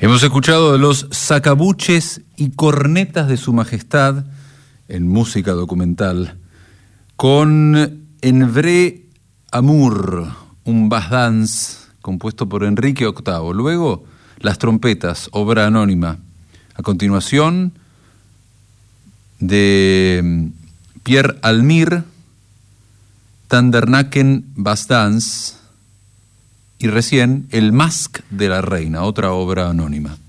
Hemos escuchado de los sacabuches y cornetas de su majestad en música documental con En Vrai Amour, un bass dance compuesto por Enrique VIII. Luego, Las Trompetas, obra anónima. A continuación, de Pierre Almir, Tandernaken Bass Dance. Y recién, El Masque de la Reina, otra obra anónima.